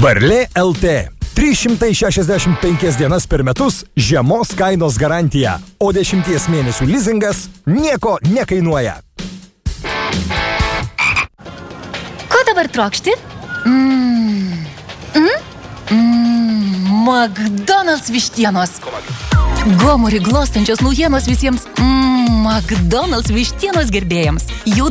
Varlė LT. 365 dienas per metus žemos kainos garantija, o 10 mėnesių lizingas nieko nekainuoja. Ko dabar trokšti? McDonald's vištienos. Gomurį glostančios naujienos visiems McDonald's vištienos gerbėjams. Jų